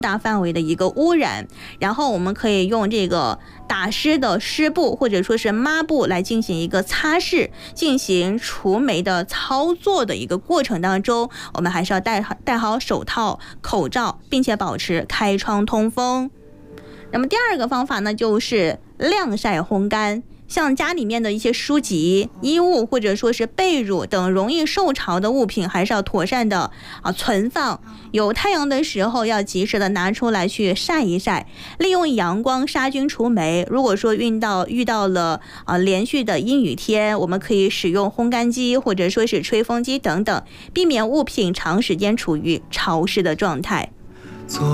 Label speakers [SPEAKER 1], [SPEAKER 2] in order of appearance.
[SPEAKER 1] 大范围的一个污染，然后我们可以用这个打湿的湿布或者说是抹布来进行一个擦拭，进行除霉的操作的一个过程当中，我们还是要戴好手套、口罩，并且保持开窗通风。那么第二个方法呢，就是晾晒烘干。像家里面的一些书籍、衣物或者说是被褥等容易受潮的物品，还是要妥善的存放。有太阳的时候要及时的拿出来去晒一晒，利用阳光杀菌除霉。如果说遇到了连续的阴雨天，我们可以使用烘干机或者说是吹风机等等，避免物品长时间处于潮湿的状态。